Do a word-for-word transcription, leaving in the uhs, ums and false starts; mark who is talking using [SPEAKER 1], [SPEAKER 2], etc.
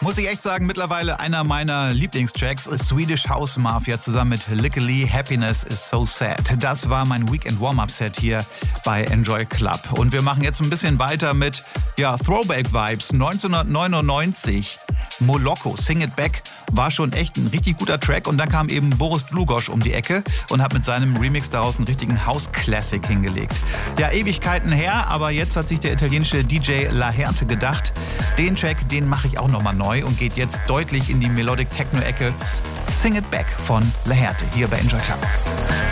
[SPEAKER 1] Muss ich echt sagen, mittlerweile einer meiner Lieblingstracks, Swedish House Mafia zusammen mit Lykkali, Happiness is so sad. Das war mein Weekend Warm-Up-Set hier bei Enjoy Club. Und wir machen jetzt ein bisschen weiter mit ja, Throwback-Vibes. neunzehnhundertneunundneunzig, Moloko, Sing It Back, war schon echt ein richtig guter Track. Und dann kam eben Boris Dlugosch um die Ecke und hat mit seinem Remix daraus einen richtigen House-Classic hingelegt. Ja, Ewigkeiten her, aber jetzt hat sich der italienische D J Laherte gedacht, den Track, den mache ich auch nochmal neu und geht jetzt deutlich in die Melodic Techno-Ecke. Sing It Back von Laherte hier bei Enjoy Club.